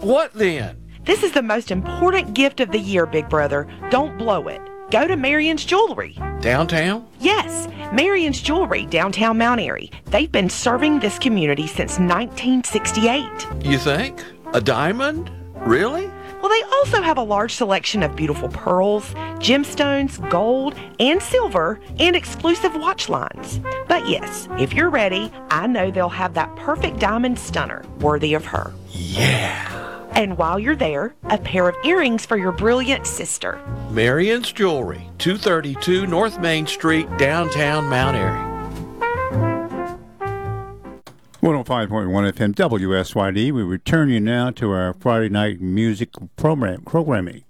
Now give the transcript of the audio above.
What then? This is the most important gift of the year, Big Brother. Don't blow it. Go to Marion's Jewelry. Downtown? Yes, Marion's Jewelry, downtown Mount Airy. They've been serving this community since 1968. You think? A diamond? Really? Well, they also have a large selection of beautiful pearls, gemstones, gold, and silver, and exclusive watch lines. But yes, if you're ready, I know they'll have that perfect diamond stunner worthy of her. Yeah. And while you're there, a pair of earrings for your brilliant sister. Marion's Jewelry, 232 North Main Street, downtown Mount Airy. 105.1 FM WSYD. We return you now to our Friday night music programming.